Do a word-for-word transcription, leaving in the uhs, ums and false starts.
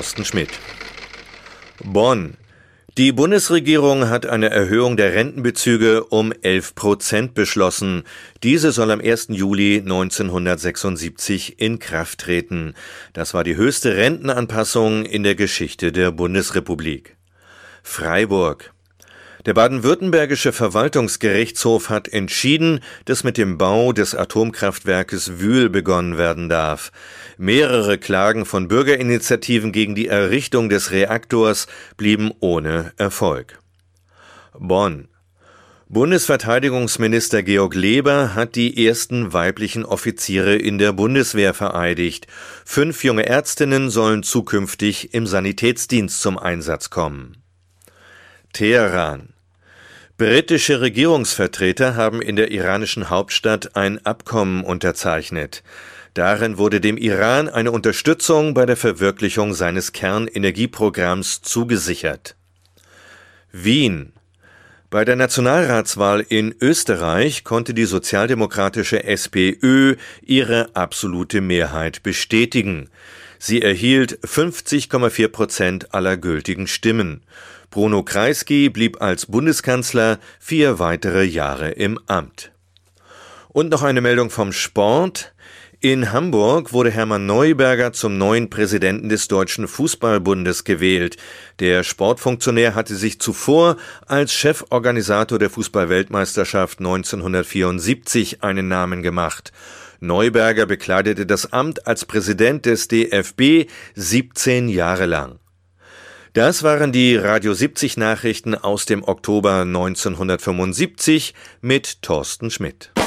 Thorsten Schmidt. Bonn. Die Bundesregierung hat eine Erhöhung der Rentenbezüge um elf Prozent beschlossen. Diese soll am ersten Juli neunzehnhundertsechsundsiebzig in Kraft treten. Das war die höchste Rentenanpassung in der Geschichte der Bundesrepublik. Freiburg. Der baden-württembergische Verwaltungsgerichtshof hat entschieden, dass mit dem Bau des Atomkraftwerkes Wyhl begonnen werden darf. Mehrere Klagen von Bürgerinitiativen gegen die Errichtung des Reaktors blieben ohne Erfolg. Bonn. Bundesverteidigungsminister Georg Leber hat die ersten weiblichen Offiziere in der Bundeswehr vereidigt. Fünf junge Ärztinnen sollen zukünftig im Sanitätsdienst zum Einsatz kommen. Teheran. Britische Regierungsvertreter haben in der iranischen Hauptstadt ein Abkommen unterzeichnet. Darin wurde dem Iran eine Unterstützung bei der Verwirklichung seines Kernenergieprogramms zugesichert. Wien. Bei der Nationalratswahl in Österreich konnte die sozialdemokratische SPÖ ihre absolute Mehrheit bestätigen. Sie erhielt fünfzig Komma vier Prozent aller gültigen Stimmen. Bruno Kreisky blieb als Bundeskanzler vier weitere Jahre im Amt. Und noch eine Meldung vom Sport. In Hamburg wurde Hermann Neuberger zum neuen Präsidenten des Deutschen Fußballbundes gewählt. Der Sportfunktionär hatte sich zuvor als Cheforganisator der Fußball-Weltmeisterschaft neunzehnhundertvierundsiebzig einen Namen gemacht. Neuberger bekleidete das Amt als Präsident des D F B siebzehn Jahre lang. Das waren die Radio siebzig Nachrichten aus dem Oktober neunzehnhundertfünfundsiebzig mit Thorsten Schmidt.